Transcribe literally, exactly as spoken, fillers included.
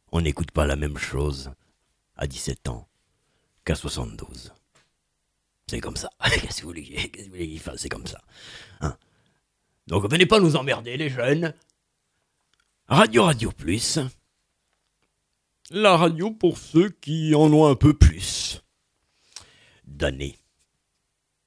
On n'écoute pas la même chose à dix-sept ans qu'à soixante-douze. C'est comme ça. Qu'est-ce que vous voulez, qu'est-ce que vous voulez qu'il fasse? C'est comme ça. Hein. Donc venez pas nous emmerder, les jeunes. Radio Radio Plus. La radio pour ceux qui en ont un peu plus d'années.